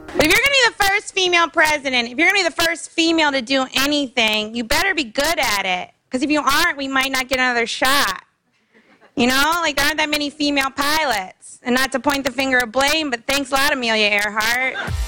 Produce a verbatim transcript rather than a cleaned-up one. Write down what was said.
But if you're going to be the first female president, if you're going to be the first female to do anything, you better be good at it. Because if you aren't, we might not get another shot. You know, like there aren't that many female pilots. And not to point the finger of blame, but thanks a lot, Amelia Earhart.